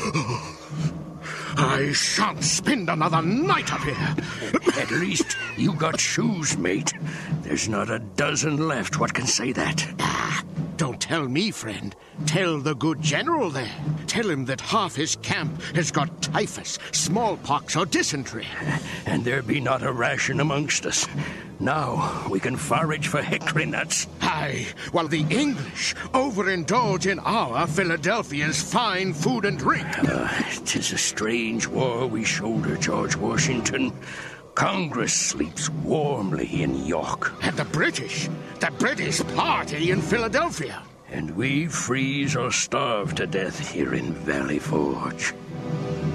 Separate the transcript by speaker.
Speaker 1: I shan't spend another night up here.
Speaker 2: At least you got shoes, mate. There's not a dozen left. What can say that?
Speaker 1: Don't tell me, friend. Tell the good general there. Tell him that half his camp has got typhus, smallpox, or dysentery.
Speaker 2: And there be not a ration amongst us. Now we can forage for hickory nuts.
Speaker 1: Aye, while the English overindulge in our Philadelphia's fine food and drink.
Speaker 2: 'Tis a strange war we shoulder, George Washington. Congress sleeps warmly in York.
Speaker 1: And the British party in Philadelphia.
Speaker 2: And we freeze or starve to death here in Valley Forge.